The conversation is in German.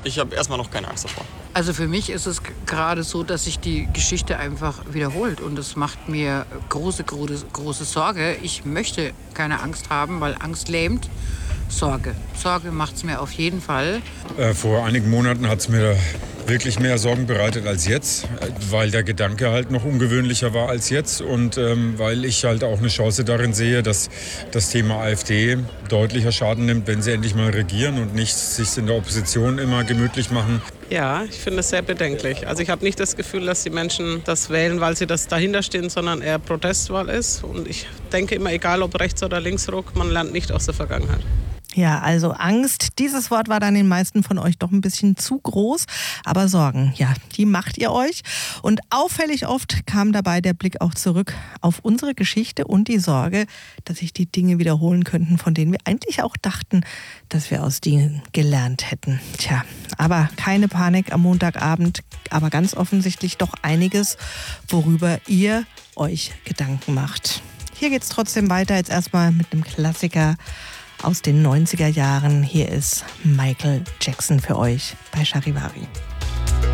ich habe erstmal noch keine Angst davor. Also für mich ist es gerade so, dass sich die Geschichte einfach wiederholt und das macht mir große Sorge. Ich möchte keine Angst haben, weil Angst lähmt. Sorge macht es mir auf jeden Fall. Vor einigen Monaten hat es mir wirklich mehr Sorgen bereitet als jetzt, weil der Gedanke halt noch ungewöhnlicher war als jetzt und weil ich halt auch eine Chance darin sehe, dass das Thema AfD deutlicher Schaden nimmt, wenn sie endlich mal regieren und nicht sich in der Opposition immer gemütlich machen. Ja, ich finde es sehr bedenklich. Also ich habe nicht das Gefühl, dass die Menschen das wählen, weil sie das dahinter stehen, sondern eher Protestwahl ist. Und ich denke immer, egal ob Rechts- oder Linksruck, man lernt nicht aus der Vergangenheit. Ja, also Angst, dieses Wort war dann den meisten von euch doch ein bisschen zu groß. Aber Sorgen, ja, die macht ihr euch. Und auffällig oft kam dabei der Blick auch zurück auf unsere Geschichte und die Sorge, dass sich die Dinge wiederholen könnten, von denen wir eigentlich auch dachten, dass wir aus denen gelernt hätten. Tja, aber keine Panik am Montagabend, aber ganz offensichtlich doch einiges, worüber ihr euch Gedanken macht. Hier geht's trotzdem weiter, jetzt erstmal mit einem Klassiker aus den 90er Jahren. Hier ist Michael Jackson für euch bei Charivari.